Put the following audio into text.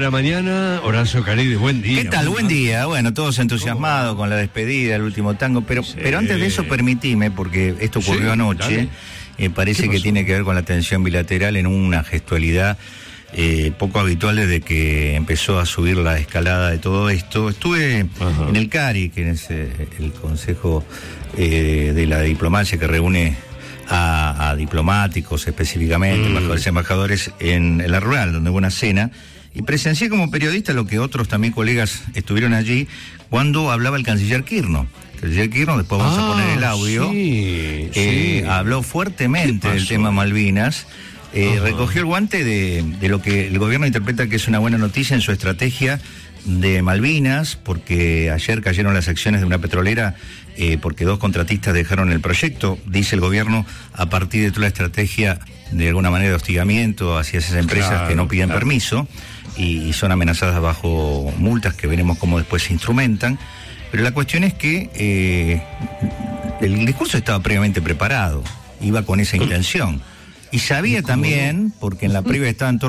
la mañana, Horacio Caride, buen día. ¿Qué tal? Buen día. Bueno, todos entusiasmados con la despedida, el último tango, pero antes de eso permitime, porque esto ocurrió anoche, parece que tiene que ver con la tensión bilateral en una gestualidad poco habitual desde que empezó a subir la escalada de todo esto. Estuve en el CARI, que es el Consejo de la Diplomacia que reúne a diplomáticos específicamente, embajadores en la rural, donde hubo una cena, y presencié como periodista lo que otros también colegas estuvieron allí cuando hablaba el canciller Kirchner. El canciller Kirchner, después vamos a poner el audio, habló fuertemente del tema Malvinas. Recogió el guante de lo que el gobierno interpreta que es una buena noticia en su estrategia de Malvinas, porque ayer cayeron las acciones de una petrolera porque 2 contratistas dejaron el proyecto, dice el gobierno, a partir de toda la estrategia de alguna manera de hostigamiento hacia esas empresas que no piden permiso y son amenazadas bajo multas que veremos cómo después se instrumentan. Pero la cuestión es que el discurso estaba previamente preparado, iba con esa intención. Y sabía también, porque en la previa estaban todos